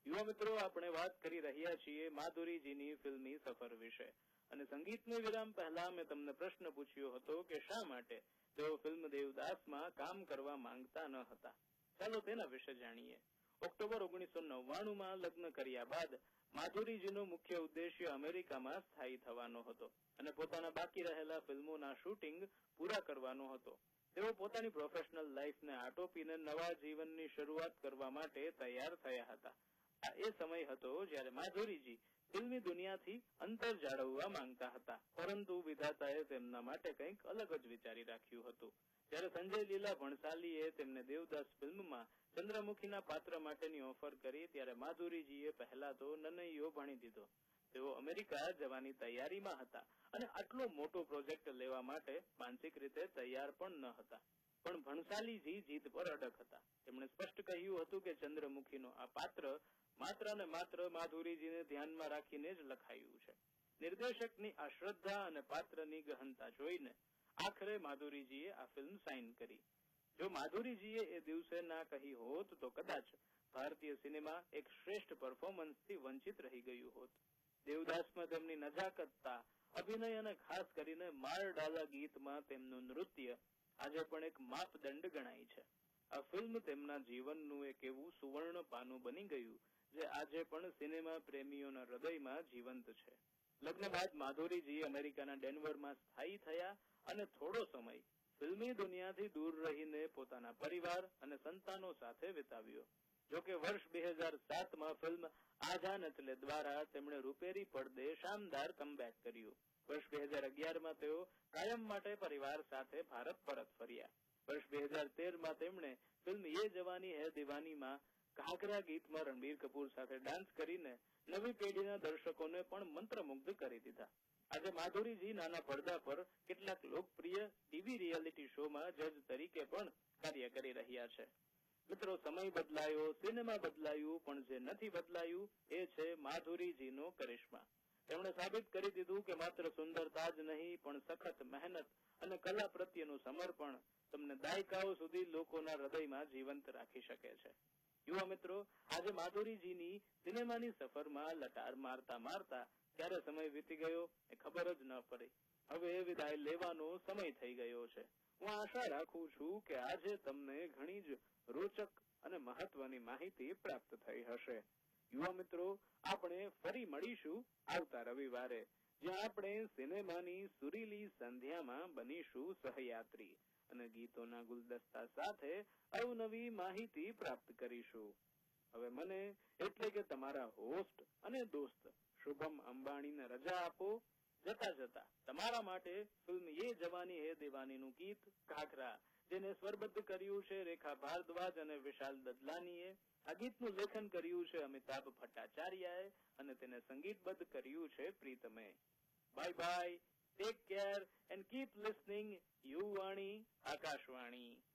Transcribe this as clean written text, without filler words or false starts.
યુવા મિત્રો, આપણે વાત કરી રહ્યા છીએ માધુરીજીની ફિલ્મી સફર વિશે અને સંગીતની વિરામ પહેલા મેં તમને પ્રશ્ન પૂછ્યો હતો કે શા માટે તેઓ ફિલ્મ દેવદાસમાં કામ કરવા માંગતા ન હતા. ચાલો તેના વિશે જાણીએ. ઓક્ટોબર 1999માં લગ્ન કર્યા બાદ માધુરીજીનો મુખ્ય ઉદ્દેશ્ય અમેરિકામાં સ્થાયી થવાનો હતો અને પોતાના બાકી રહેલા ફિલ્મોના શૂટિંગ પૂરા કરવાનો હતો. તેઓ પોતાની પ્રોફેશનલ લાઈફને આટોપીને નવા જીવનની શરૂઆત કરવા માટે તૈયાર થયા હતા. આ એ સમય હતો જ્યારે માધુરીજી ફિલ્મી દુનિયાથી અંતર જાળવવા માંગતા હતા, પરંતુ વિધાતાએ તેમના માટે કંઈક અલગ જ વિચારી રાખ્યું હતું. જ્યારે સંજય લીલા ભણસાલીએ તેમને દેવદાસ ફિલ્મમાં ચંદ્રમુખીના પાત્ર માટેની ઓફર કરી ત્યારે માધુરીજીએ પહેલા તો નનૈયો ભણી દીધો. તેઓ અમેરિકા જવાની તૈયારીમાં હતા અને આટલો મોટો પ્રોજેક્ટ લેવા માટે માનસિક રીતે તૈયાર પણ ન હતા. પણ ભણસાલીજી જીત પર અડગ હતા. તેમણે સ્પષ્ટ કહ્યું હતું કે ચંદ્રમુખીનો આ પાત્ર માત્ર ને માત્ર માધુરીજીને ધ્યાનમાં રાખીને જ લખાયું છે. નિર્દેશકની આ શ્રદ્ધા અને પાત્રની ગહનતા જોઈને આખરે માધુરીજીએ આ ફિલ્મ સાઇન કરી. જો માધુરીજીએ એ દિવસે ના કહી હોત તો કદાચ ભારતીય સિનેમા એક શ્રેષ્ઠ પરફોર્મન્સથી વંચિત રહી ગયું હોત. દેવદાસમાં તેમની નજાકતતા, અભિનય અને ખાસ કરીને માર ડાલા ગીતમાં તેમનું નૃત્ય આજે પણ એક માપદંડ ગણાય છે. આ ફિલ્મ તેમના જીવનનું એક એવું સુવર્ણ પાનું બની ગયું જે આજે પણ સિનેમા પ્રેમીઓના હૃદયમાં જીવંત છે. લગ્ન બાદ માધુરીજી અમેરિકાના ડેનવરમાં સ્થાયી થયા અને થોડો સમય ફિલ્મી દુનિયાથી દૂર રહીને પોતાના પરિવાર અને સંતાનો સાથે વિતાવ્યો. જોકે વર્ષ 2007માં ફિલ્મ આજા નચલે દ્વારા તેમણે રૂપેરી પડદે શાનદાર કમબેક કર્યું. વર્ષ 2011માં તેઓ કાયમ માટે પરિવાર સાથે ભારત પરત ફર્યા. વર્ષ 2013માં તેમણે ફિલ્મ યે જવાની હૈ દીવાનીમાં ઘાઘરા ગીતમાં રણબીર કપૂર સાથે ડાન્સ કરીને નવી પેઢીના દર્શકોને પણ મંત્રમુગ્ધ કરી દીધા. આજે માધુરીજી નાના પડદા પર કેટલાક લોકપ્રિય ટીવી રિયાલિટી શોમાં જજ તરીકે પણ કાર્ય કરી રહ્યા છે. મિત્રો, સમય બદલાયો, સિનેમા બદલાયું, પણ જે નથી બદલાયું એ છે માધુરીજીનો કરિશ્મા. તેમણે સાબિત કરી દીધું કે માત્ર સુંદરતા જ નહીં પણ સખત મહેનત અને કલા પ્રત્યેનું સમર્પણ તમને દાયકાઓ સુધી લોકોના હૃદયમાં જીવંત રાખી શકે છે. યુવા મિત્રો, આજે માધુરીજીની સિનેમાની સફરમાં લટાર મારતા મારતા ક્યારે સમય વીતી ગયો એ ખબર જ ન પડી. હવે વિદાય લેવાનો સમય થઈ ગયો છે. હું આશા રાખું છું કે આજે તમને ઘણી જ રોચક અને મહત્વની માહિતી પ્રાપ્ત થઈ હશે. યુવા મિત્રો, આપણે ફરી મળીશું આવતા રવિવારે, જ્યાં આપણે સિનેમાની સુરીલી સંધ્યામાં બનીશું સહયાત્રી અને ગીતોના ગુલદસ્તા સાથે અવનવી માહિતી પ્રાપ્ત કરીશું. હવે મને એટલે કે તમારા હોસ્ટ અને દોસ્ત શુભમ અંબાણીને રજા આપો. જતા જતા તમારા માટે ફિલ્મ યે જવાની હૈ દીવાનીનું ગીત ઘાઘરા, જેને સ્વરબદ્ધ કર્યું છે રેખા ભારદ્વાજ અને વિશાલ દદલાનીએ. આ ગીતનું લેખન કર્યું છે અમિતાભ ભટ્ટાચાર્યએ અને તેને સંગીતબદ્ધ કર્યું છે પ્રીતમે. Bye bye, take care and keep listening યુવાણી Akashvani.